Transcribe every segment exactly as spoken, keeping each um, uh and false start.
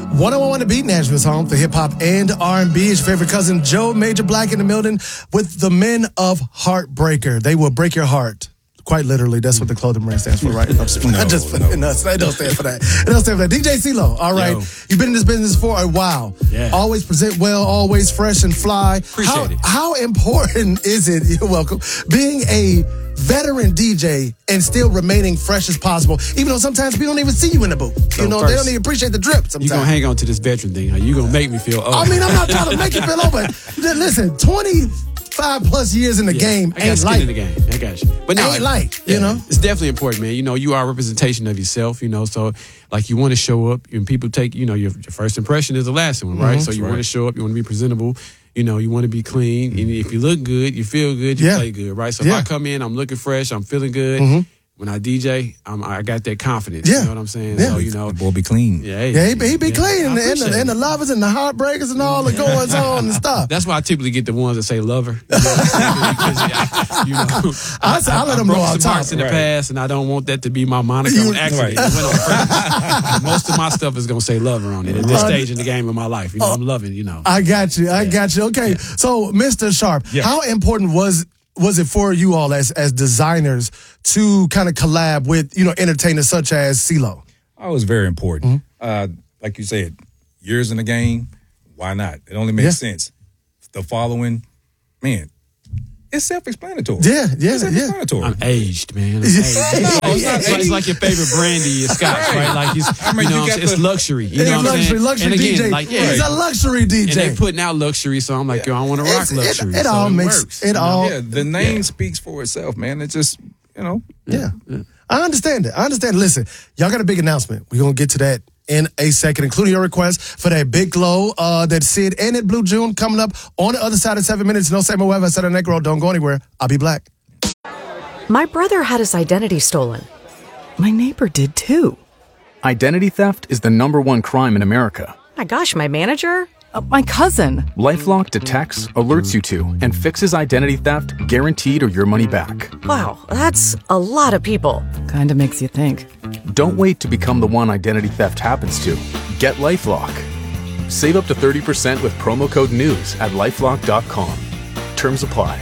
one oh one to Beat, Nashville's home for hip-hop and R and B. It's your favorite cousin, Joe Major Black, in the building with the men of Heartbreaker. They will break your heart. Quite literally, that's what the clothing brand stands for, right? I'm just, no, I'm just no. no, they don't stand for that. They don't stand for that. D J CeeLo, all right. Yo. You've been in this business for a while. Yeah. Always present well, always fresh and fly. Appreciate how, it. How important is it, you're welcome, being a veteran D J and still remaining fresh as possible, even though sometimes we don't even see you in the booth. So you know, first, they don't even appreciate the drip sometimes. You're going to hang on to this veteran thing. You're going to make me feel old. I mean, I'm not trying to make you feel old, but listen, twenty-five plus years in the Yeah, game I got ain't skin light. in the game. I got you. But no, Ain't light, you yeah, know? It's definitely important, man. You know, you are a representation of yourself, you know, so like you want to show up and people take, you know, your, your first impression is the last one, right? Mhm. So you Right. want to show up, you want to be presentable, you know, you want to be clean. And if you look good, you feel good, you Yeah. play good, right? So Yeah. if I come in, I'm looking fresh, I'm feeling good. Mhm. When I D J, I'm, I got that confidence. Yeah. You know what I'm saying? Yeah. So, you know. The boy be clean. Yeah, hey, Yeah, he, be- he be yeah, clean, I and, the, and, appreciate the, and the it. lovers and the heartbreakers and all the goings on and stuff. That's why I typically get the ones that say lover. You know, because, I, you know, I, I, let them know broke all some the time. hearts in the Right. past, and I don't want that to be my moniker You- on accident. Right. It went on purpose. Most of my stuff is going to say lover on it at this Uh, stage in the game of my life. You know, I'm loving, you know. I got you. I got you. Okay, so Mister Sharp, Yeah. how important was was it for you all as as designers to kind of collab with, you know, entertainers such as CeeLo? Oh, it was very important. Mm-hmm. Uh, like you said, years in the game, why not? It only makes Yeah. sense. The following, man, it's self-explanatory. Yeah, yeah, It's yeah. self-explanatory. I'm aged, man. I'm aged. It's, it's like, it's like your favorite brandy is scotch, right? Like it's, I mean, you know, you what I'm got saying? It's the- luxury. You It's know what I'm luxury, saying? luxury and again, D J. like yeah, He's a luxury D J. and they putting out luxury, so I'm like, yo, I want to rock It's- it- luxury. it so all it makes- works, it you know? all- yeah, the name Yeah. speaks for itself, man. It just, you know. Yeah. I understand it. I understand. Listen, y'all got a big announcement. We're going to get to that in a second, including your request for that big glow, uh, that Sid and that Blue June coming up on the other side of seven minutes. No same whatever. I said on that girl, don't go anywhere. I'll be black. My brother had his identity stolen. My neighbor did too. Identity theft is the number one crime in America. My gosh, my manager? Uh, my cousin. LifeLock detects, alerts you to, and fixes identity theft guaranteed or your money back. Wow, that's a lot of people. Kinda makes you think. Don't wait to become the one identity theft happens to. Get LifeLock. Save up to thirty percent with promo code NEWS at lifelock dot com. Terms apply.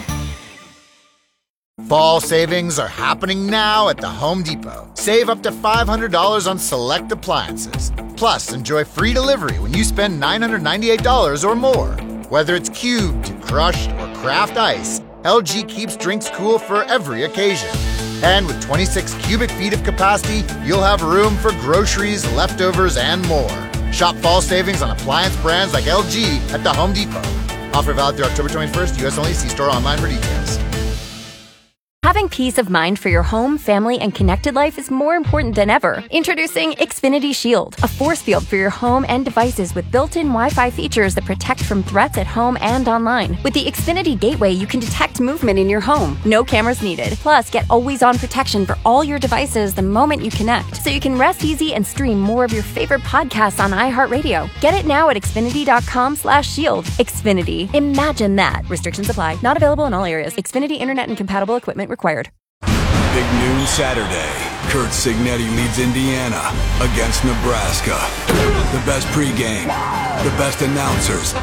Fall savings are happening now at the Home Depot. Save up to five hundred dollars on select appliances. Plus, enjoy free delivery when you spend nine hundred ninety-eight dollars or more. Whether it's cubed, crushed, or craft ice, L G keeps drinks cool for every occasion. And with twenty-six cubic feet of capacity, you'll have room for groceries, leftovers, and more. Shop fall savings on appliance brands like L G at the Home Depot. Offer valid through October twenty-first, U S only. See store online for details. Having peace of mind for your home, family, and connected life is more important than ever. Introducing Xfinity Shield, a force field for your home and devices with built-in Wi-Fi features that protect from threats at home and online. With the Xfinity Gateway, you can detect movement in your home. No cameras needed. Plus, get always-on protection for all your devices the moment you connect, so you can rest easy and stream more of your favorite podcasts on iHeartRadio. Get it now at Xfinity.com slash shield. Xfinity. Imagine that. Restrictions apply. Not available in all areas. Xfinity Internet and compatible equipment required. Big noon Saturday. Kurt Signetti leads Indiana against Nebraska. The best pregame, the best announcers.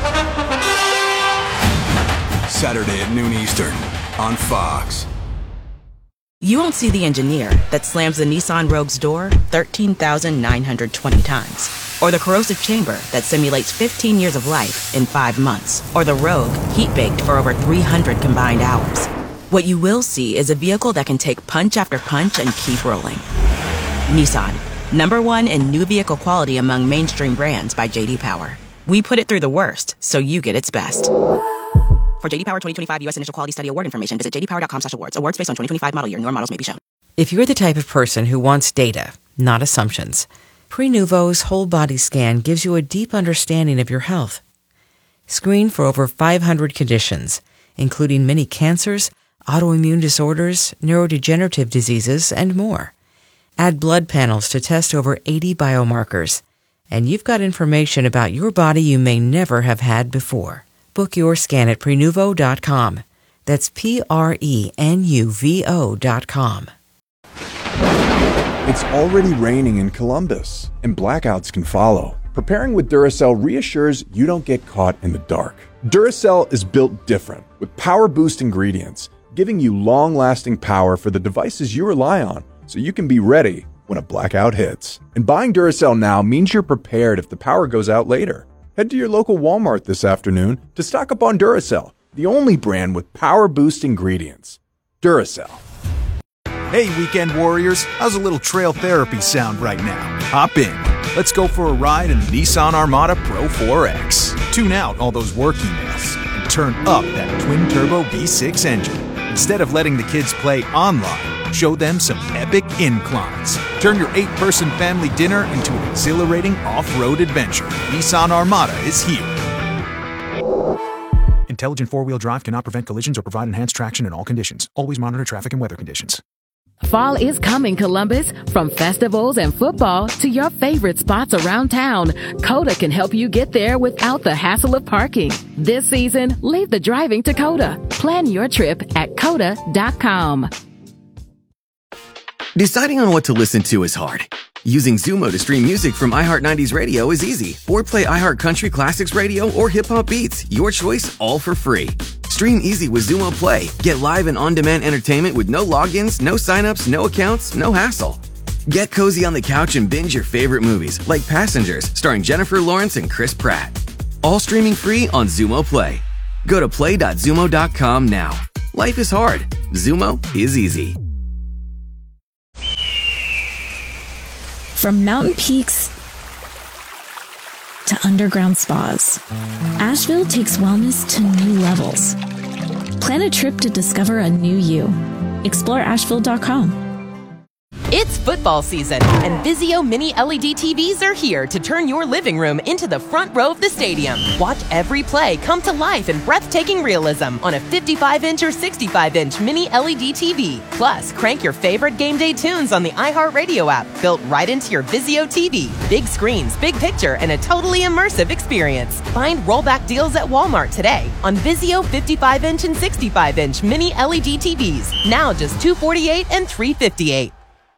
Saturday at noon Eastern on Fox. You won't see the engineer that slams the Nissan Rogue's door thirteen thousand nine hundred twenty times. Or the corrosive chamber that simulates fifteen years of life in five months. Or the Rogue heat-baked for over three hundred combined hours. What you will see is a vehicle that can take punch after punch and keep rolling. Nissan, number one in new vehicle quality among mainstream brands by J D Power. We put it through the worst, so you get its best. For J D Power twenty twenty-five U S Initial Quality Study Award information, visit j d power dot com slash awards. Awards based on twenty twenty-five model year. Newer models may be shown. If you're the type of person who wants data, not assumptions, Prenuvo's whole body scan gives you a deep understanding of your health. Screen for over five hundred conditions, including many cancers, autoimmune disorders, neurodegenerative diseases, and more. Add blood panels to test over eighty biomarkers, and you've got information about your body you may never have had before. Book your scan at Prenuvo dot com. That's P R E N U V O dot com. It's already raining in Columbus, and blackouts can follow. preparing with Duracell reassures you don't get caught in the dark. Duracell is built different, with power boost ingredients, giving you long-lasting power for the devices you rely on, so you can be ready when a blackout hits. And buying Duracell now means you're prepared if the power goes out later. Head to your local Walmart this afternoon to stock up on Duracell, the only brand with power boost ingredients. Duracell. Hey, weekend warriors, how's a little trail therapy sound right now? Hop in. Let's go for a ride in the Nissan Armada Pro four X. Tune out all those work emails and turn up that twin-turbo V six engine. Instead of letting the kids play online, show them some epic inclines. Turn your eight-person family dinner into an exhilarating off-road adventure. Nissan Armada is here. Intelligent four-wheel drive cannot prevent collisions or provide enhanced traction in all conditions. Always monitor traffic and weather conditions. Fall is coming, Columbus. From festivals and football to your favorite spots around town, Coda can help you get there without the hassle of parking. This season, leave the driving to Coda. Plan your trip at coda dot com. Deciding on what to listen to is hard. Using Zumo to stream music from iHeart nineties Radio is easy. Or play iHeart Country Classics Radio or Hip Hop Beats. Your choice, all for free. Stream easy with Zumo Play. Get live and on-demand entertainment with no logins, no signups, no accounts, no hassle. Get cozy on the couch and binge your favorite movies, like Passengers, starring Jennifer Lawrence and Chris Pratt. All streaming free on Zumo Play. Go to play dot zumo dot com now. Life is hard. Zumo is easy. From mountain peaks to underground spas, Asheville takes wellness to new levels. Plan a trip to discover a new you. Explore asheville dot com. It's football season, and Vizio Mini L E D T Vs are here to turn your living room into the front row of the stadium. Watch every play come to life in breathtaking realism on a fifty-five inch or sixty-five inch Mini L E D T V. Plus, crank your favorite game day tunes on the iHeartRadio app, built right into your Vizio T V. Big screens, big picture, and a totally immersive experience. Find rollback deals at Walmart today on Vizio fifty-five inch and sixty-five inch Mini L E D T Vs. Now just two hundred forty-eight dollars and three hundred fifty-eight dollars.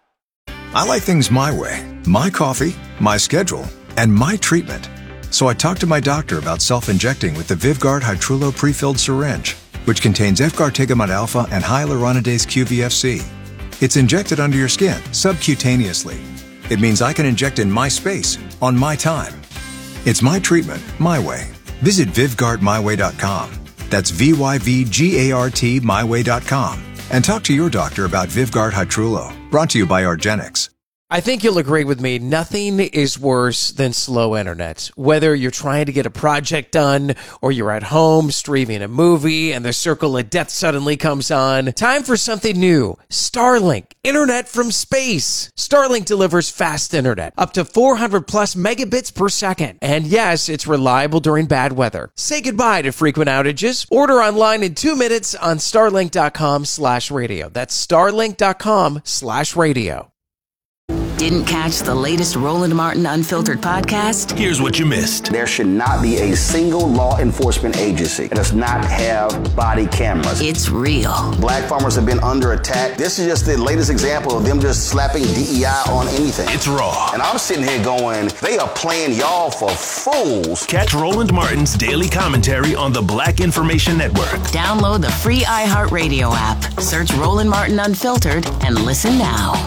I like things my way, my coffee, my schedule, and my treatment. So I talked to my doctor about self-injecting with the Vyvgart Hytrulo pre-filled syringe, which contains efgartigimod alpha and hyaluronidase Q V F C. It's injected under your skin, subcutaneously. It means I can inject in my space, on my time. It's my treatment, my way. Visit Vyvgart my way dot com. That's V Y V G A R T my way dot com. And talk to your doctor about Vyvgart Hytrulo. Brought to you by Argenix. I think you'll agree with me. Nothing is worse than slow internet. Whether you're trying to get a project done or you're at home streaming a movie and the circle of death suddenly comes on. Time for something new. Starlink. Internet from space. Starlink delivers fast internet. Up to four hundred plus megabits per second. And yes, it's reliable during bad weather. Say goodbye to frequent outages. Order online in two minutes on starlink dot com slash radio. That's starlink dot com slash radio. Didn't catch the latest Roland Martin Unfiltered podcast? Here's what you missed. There should not be a single law enforcement agency that does not have body cameras. It's real. Black farmers have been under attack. This is just the latest example of them just slapping D E I on anything. It's raw. And I'm sitting here going, they are playing y'all for fools. Catch Roland Martin's daily commentary on the Black Information Network. Download the free iHeartRadio app. Search Roland Martin Unfiltered and listen now.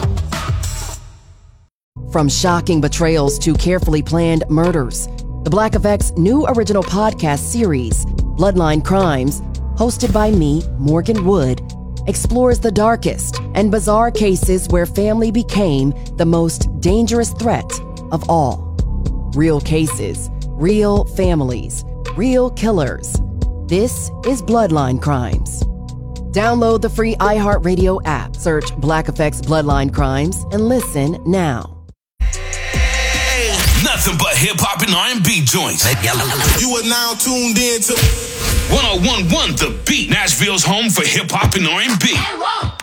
From shocking betrayals to carefully planned murders, the Black Effect's new original podcast series, Bloodline Crimes, hosted by me, Morgan Wood, explores the darkest and bizarre cases where family became the most dangerous threat of all. Real cases, real families, real killers. This is Bloodline Crimes. Download the free iHeartRadio app, search Black Effect's Bloodline Crimes, and listen now. Nothing but hip hop and R and B joints. You are now tuned in to one oh one point one The Beat, Nashville's home for hip hop and R and B.